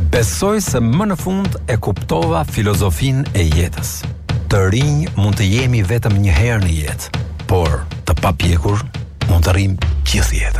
Besoj se më në fund e kuptova filozofinë e jetës. Të rinj mund të jemi vetëm një herë në jetë, por të papjekur mund të rrim gjithë jetën.